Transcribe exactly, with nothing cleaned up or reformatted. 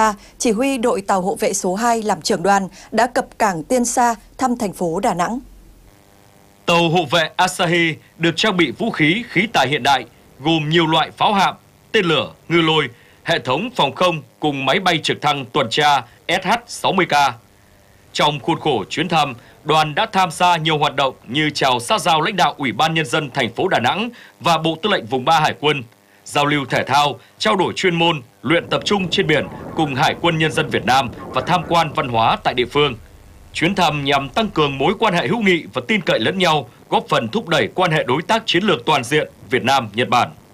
ba, chỉ huy đội tàu hộ vệ số hai làm trưởng đoàn đã cập cảng Tiên Sa thăm thành phố Đà Nẵng. Tàu hộ vệ Asahi được trang bị vũ khí, khí tài hiện đại, gồm nhiều loại pháo hạm, tên lửa, ngư lôi, hệ thống phòng không cùng máy bay trực thăng tuần tra S H sáu mươi K. Trong khuôn khổ chuyến thăm, đoàn đã tham gia nhiều hoạt động như chào xã giao lãnh đạo Ủy ban Nhân dân thành phố Đà Nẵng và Bộ Tư lệnh Vùng ba Hải quân, giao lưu thể thao, trao đổi chuyên môn, luyện tập trung trên biển cùng Hải quân Nhân dân Việt Nam và tham quan văn hóa tại địa phương. Chuyến thăm nhằm tăng cường mối quan hệ hữu nghị và tin cậy lẫn nhau, góp phần thúc đẩy quan hệ đối tác chiến lược toàn diện Việt Nam-Nhật Bản.